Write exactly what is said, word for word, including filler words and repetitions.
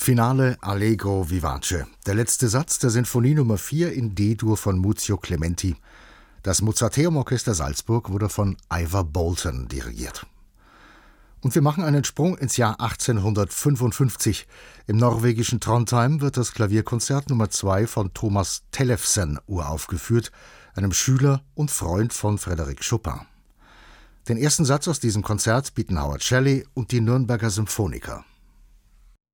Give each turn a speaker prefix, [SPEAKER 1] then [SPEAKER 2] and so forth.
[SPEAKER 1] Finale Allegro vivace, der letzte Satz der Sinfonie Nummer vier in D-Dur von Muzio Clementi. Das Mozarteum-Orchester Salzburg wurde von Ivor Bolton dirigiert. Und wir machen einen Sprung ins Jahr achtzehnhundertfünfundfünfzig. Im norwegischen Trondheim wird das Klavierkonzert Nummer zwei von Thomas Tellefsen uraufgeführt, einem Schüler und Freund von Frédéric Chopin. Den ersten Satz aus diesem Konzert bieten Howard Shelley und die Nürnberger Symphoniker.